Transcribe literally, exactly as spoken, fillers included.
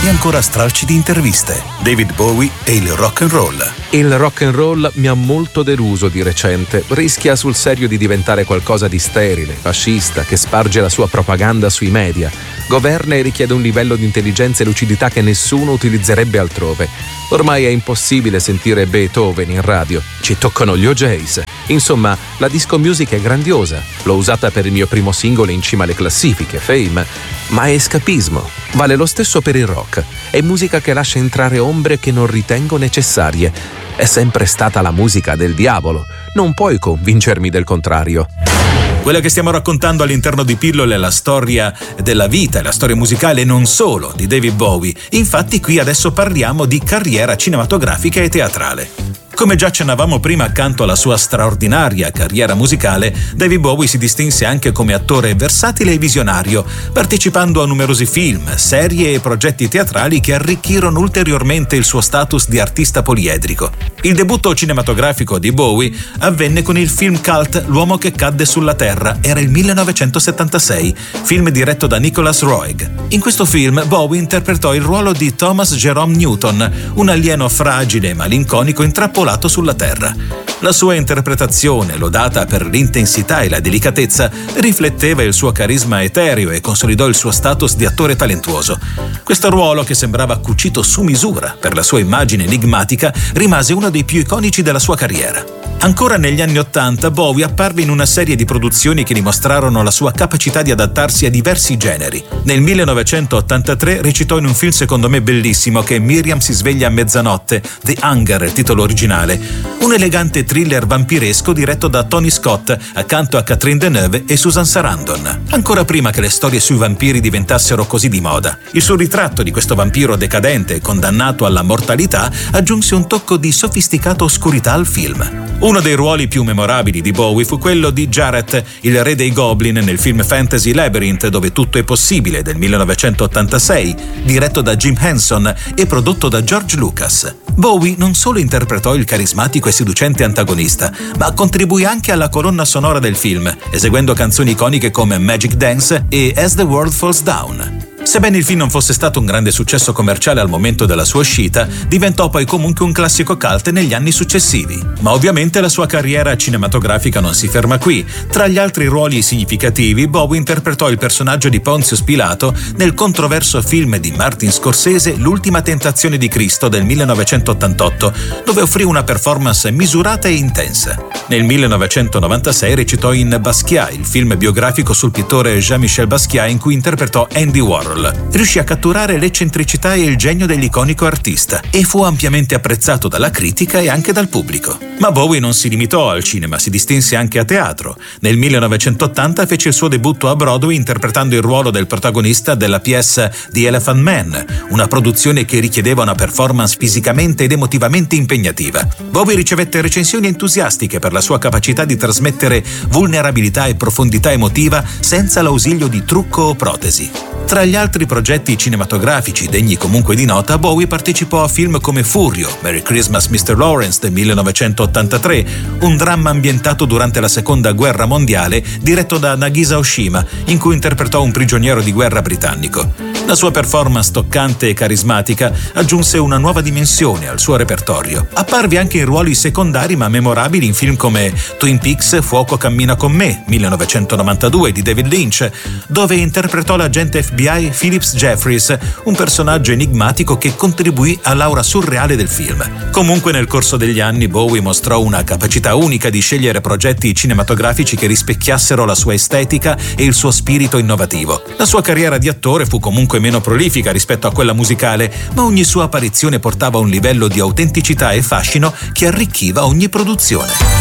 e ancora stralci di interviste. David Bowie e il rock and roll. Il rock and roll mi ha molto deluso di recente. Rischia sul serio di diventare qualcosa di sterile, fascista, che sparge la sua propaganda sui media. Governa e richiede un livello di intelligenza e lucidità che nessuno utilizzerebbe altrove. Ormai è impossibile sentire Beethoven in radio. Ci toccano gli O Js. Insomma, la disco music è grandiosa. L'ho usata per il mio primo singolo in cima alle classifiche, Fame. Ma è escapismo. Vale lo stesso per il rock. È musica che lascia entrare ombre che non ritengo necessarie. È sempre stata la musica del diavolo. Non puoi convincermi del contrario. Quella che stiamo raccontando all'interno di Pillole è la storia della vita e la storia musicale non solo di David Bowie. Infatti qui adesso parliamo di carriera cinematografica e teatrale. Come già accennavamo prima, accanto alla sua straordinaria carriera musicale, David Bowie si distinse anche come attore versatile e visionario, partecipando a numerosi film, serie e progetti teatrali che arricchirono ulteriormente il suo status di artista poliedrico. Il debutto cinematografico di Bowie avvenne con il film cult L'uomo che cadde sulla terra, era il millenovecentosettantasei, film diretto da Nicholas Roeg. In questo film Bowie interpretò il ruolo di Thomas Jerome Newton, un alieno fragile e malinconico intrappolato sulla Terra. La sua interpretazione, lodata per l'intensità e la delicatezza, rifletteva il suo carisma etereo e consolidò il suo status di attore talentuoso. Questo ruolo, che sembrava cucito su misura per la sua immagine enigmatica, rimase uno dei più iconici della sua carriera. Ancora negli anni Ottanta, Bowie apparve in una serie di produzioni che dimostrarono la sua capacità di adattarsi a diversi generi. Nel millenovecentottantatré recitò in un film secondo me bellissimo che è Miriam si sveglia a mezzanotte, The Hunger, il titolo originale, un elegante thriller vampiresco diretto da Tony Scott accanto a Catherine Deneuve e Susan Sarandon. Ancora prima che le storie sui vampiri diventassero così di moda, il suo ritratto di questo vampiro decadente e condannato alla mortalità aggiunse un tocco di sofisticata oscurità al film. Uno dei ruoli più memorabili di Bowie fu quello di Jared, il re dei Goblin, nel film fantasy Labyrinth, dove tutto è possibile, del millenovecentottantasei, diretto da Jim Henson e prodotto da George Lucas. Bowie non solo interpretò il carismatico e seducente antagonista, ma contribuì anche alla colonna sonora del film, eseguendo canzoni iconiche come Magic Dance e As the World Falls Down. Sebbene il film non fosse stato un grande successo commerciale al momento della sua uscita, diventò poi comunque un classico cult negli anni successivi. Ma ovviamente la sua carriera cinematografica non si ferma qui. Tra gli altri ruoli significativi, Bowie interpretò il personaggio di Pontius Pilato nel controverso film di Martin Scorsese L'ultima tentazione di Cristo del millenovecentottantotto, dove offrì una performance misurata e intensa. Nel millenovecentonovantasei recitò in Basquiat, il film biografico sul pittore Jean-Michel Basquiat in cui interpretò Andy Warhol. Riuscì a catturare l'eccentricità e il genio dell'iconico artista e fu ampiamente apprezzato dalla critica e anche dal pubblico. Ma Bowie non si limitò al cinema, si distinse anche a teatro. Nel millenovecentottanta fece il suo debutto a Broadway interpretando il ruolo del protagonista della pièce The Elephant Man, una produzione che richiedeva una performance fisicamente ed emotivamente impegnativa. Bowie ricevette recensioni entusiastiche per la sua capacità di trasmettere vulnerabilità e profondità emotiva senza l'ausilio di trucco o protesi. Tra gli altri progetti cinematografici degni comunque di nota, Bowie partecipò a film come Furio, Merry Christmas mister Lawrence del millenovecentottantatré, un dramma ambientato durante la seconda guerra mondiale diretto da Nagisa Oshima, in cui interpretò un prigioniero di guerra britannico. La sua performance toccante e carismatica aggiunse una nuova dimensione al suo repertorio. Apparve anche in ruoli secondari ma memorabili in film come Twin Peaks, Fuoco cammina con me, millenovecentonovantadue di David Lynch, dove interpretò l'agente F B I Phillips Jeffries, un personaggio enigmatico che contribuì all'aura surreale del film. Comunque nel corso degli anni Bowie mostrò una capacità unica di scegliere progetti cinematografici che rispecchiassero la sua estetica e il suo spirito innovativo. La sua carriera di attore fu comunque meno prolifica rispetto a quella musicale, ma ogni sua apparizione portava un livello di autenticità e fascino che arricchiva ogni produzione.